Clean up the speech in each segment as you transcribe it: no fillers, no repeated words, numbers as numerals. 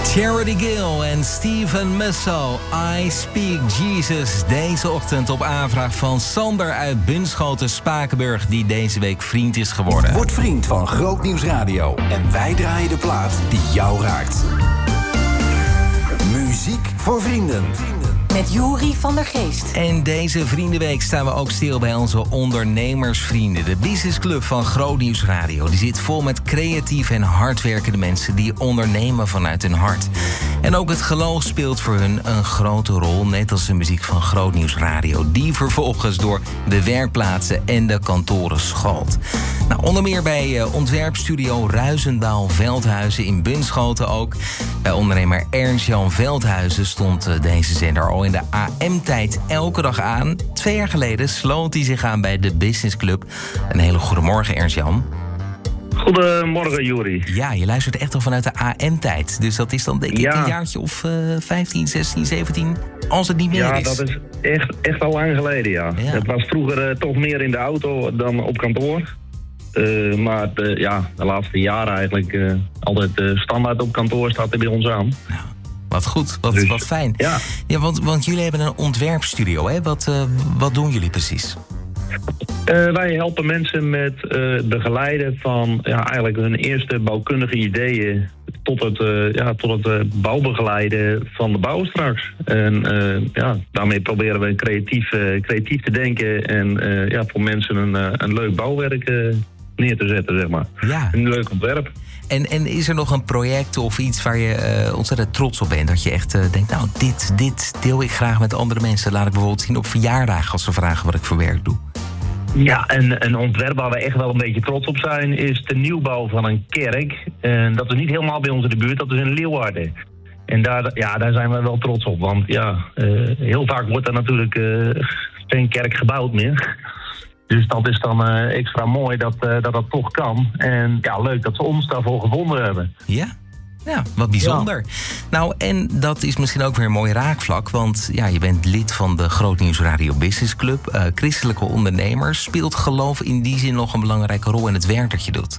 Charity Gill en Steven Musso, I Speak Jesus. Deze ochtend op aanvraag van Sander uit Bunschoten-Spakenburg, die deze week vriend is geworden. Word vriend van Groot Nieuws Radio en wij draaien de plaat die jou raakt. Muziek voor vrienden. Met Joeri van der Geest. En deze Vriendenweek staan we ook stil bij onze ondernemersvrienden. De Business Club van Groot Nieuws Radio. Die zit vol met creatieve en hardwerkende mensen die ondernemen vanuit hun hart. En ook het geloof speelt voor hun een grote rol, net als de muziek van Groot Nieuws Radio, die vervolgens door de werkplaatsen en de kantoren schalt. Nou, onder meer bij ontwerpstudio Ruizendaal-Veldhuizen in Bunschoten ook. Bij ondernemer Ernst-Jan Veldhuizen stond deze zender al in de AM-tijd elke dag aan. 2 jaar geleden sloot hij zich aan bij de Business Club. Een hele goede morgen, Ernst-Jan. Goedemorgen, Joeri. Ja, je luistert echt al vanuit de AM-tijd. Dus dat is dan denk ik een jaartje of 15, 16, 17, als het niet meer is. Ja, dat is echt al lang geleden, ja. Het was vroeger toch meer in de auto dan op kantoor. Maar de laatste jaren eigenlijk altijd standaard op kantoor staat er bij ons aan. Nou, wat goed, wat fijn. Ja, want jullie hebben een ontwerpstudio, hè? Wat doen jullie precies? Wij helpen mensen met begeleiden van eigenlijk hun eerste bouwkundige ideeën tot het bouwbegeleiden van de bouw straks. En daarmee proberen we creatief te denken en voor mensen een leuk bouwwerk neer te zetten, zeg maar. Ja. Een leuk ontwerp. En is er nog een project of iets waar je ontzettend trots op bent? Dat je echt denkt, nou, dit deel ik graag met andere mensen. Laat ik bijvoorbeeld zien op verjaardagen als ze vragen wat ik voor werk doe. Ja, en een ontwerp waar we echt wel een beetje trots op zijn is de nieuwbouw van een kerk. En dat is niet helemaal bij ons in de buurt, dat is in Leeuwarden. En daar zijn we wel trots op, want heel vaak wordt er natuurlijk geen kerk gebouwd meer. Dus dat is dan extra mooi dat toch kan. En leuk dat ze ons daarvoor gevonden hebben. Ja, wat bijzonder. Ja. Nou, en dat is misschien ook weer een mooi raakvlak, want je bent lid van de Groot Nieuws Radio Business Club. Christelijke ondernemers. Speelt geloof in die zin nog een belangrijke rol in het werk dat je doet?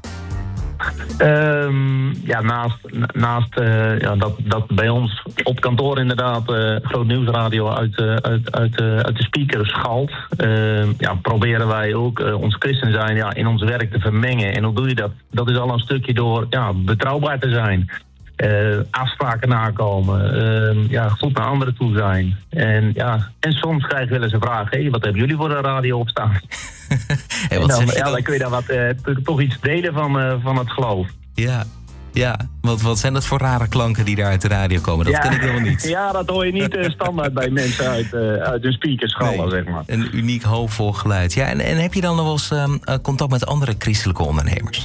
Naast dat bij ons op kantoor inderdaad Groot Nieuws Radio uit de speakers schalt, proberen wij ook ons christen zijn in ons werk te vermengen. En hoe doe je dat? Dat is al een stukje door betrouwbaar te zijn. Afspraken nakomen, goed naar anderen toe zijn. En soms krijg je wel eens een vraag, wat hebben jullie voor een radio op staan? Dan kun je daar toch iets delen van het geloof. Ja, wat zijn dat voor rare klanken die daar uit de radio komen? Dat ken ik helemaal niet. Ja, dat hoor je niet standaard bij mensen uit hun speakers schallen, zeg maar. Een uniek hoopvol geluid. Ja, en heb je dan nog wel eens contact met andere christelijke ondernemers?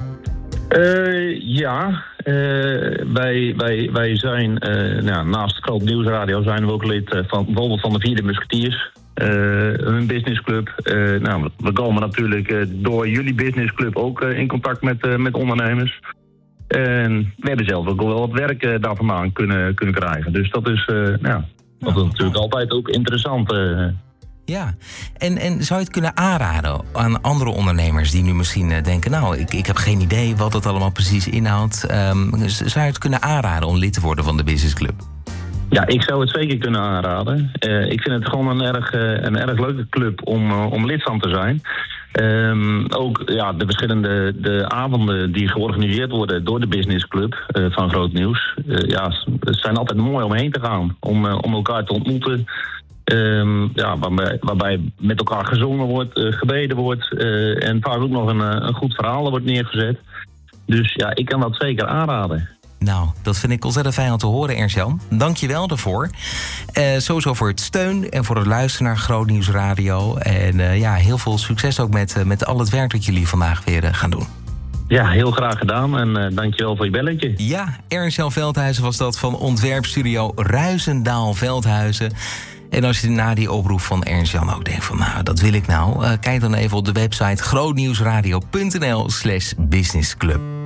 Wij zijn naast Groot Nieuws Radio zijn we ook lid van bijvoorbeeld van de Vierde Musketiers. Een businessclub. We komen natuurlijk door jullie businessclub ook in contact met ondernemers. En we hebben zelf ook wel wat werk daar vandaan kunnen krijgen. Dus dat is, dat is natuurlijk altijd ook interessant. Ja, en zou je het kunnen aanraden aan andere ondernemers die nu misschien denken, nou, ik heb geen idee wat het allemaal precies inhoudt. Zou je het kunnen aanraden om lid te worden van de Business Club? Ja, ik zou het zeker kunnen aanraden. Ik vind het gewoon een erg leuke club om lid van te zijn. Ook de verschillende avonden die georganiseerd worden door de Business Club van Groot Nieuws. Het zijn altijd mooi om heen te gaan, om elkaar te ontmoeten. Waarbij met elkaar gezongen wordt, gebeden wordt en vaak ook nog een goed verhaal wordt neergezet. Dus ik kan dat zeker aanraden. Nou, dat vind ik ontzettend fijn om te horen, Ernst-Jan. Dank je wel daarvoor. Sowieso voor het steun en voor het luisteren naar Groot Nieuws Radio. En heel veel succes ook met al het werk dat jullie vandaag weer gaan doen. Ja, heel graag gedaan en dankjewel voor je belletje. Ja, Ernst-Jan Veldhuizen was dat van ontwerpstudio Ruizendaal-Veldhuizen. En als je na die oproep van Ernst-Jan ook denkt van, nou, dat wil ik nou, kijk dan even op de website grootnieuwsradio.nl/businessclub.